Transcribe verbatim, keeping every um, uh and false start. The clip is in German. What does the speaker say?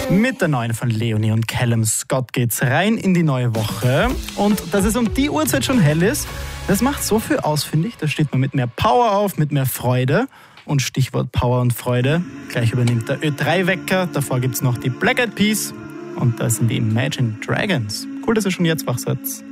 Mit der neuen von Leonie und Callum Scott geht's rein in die neue Woche. Und dass es um die Uhrzeit schon hell ist, das macht so viel aus, finde ich. Da steht man mit mehr Power auf, mit mehr Freude. Und Stichwort Power und Freude. Gleich übernimmt der Ö drei Wecker. Davor gibt's noch die Black Eyed Peas. Und da sind die Imagine Dragons. Cool, dass ihr schon jetzt wach seid.